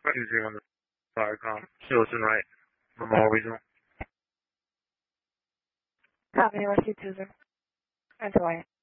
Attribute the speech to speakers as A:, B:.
A: Using on the Firecom. Silverton right. Memorial Regional.
B: Copy, Rescue Susan. Antoine.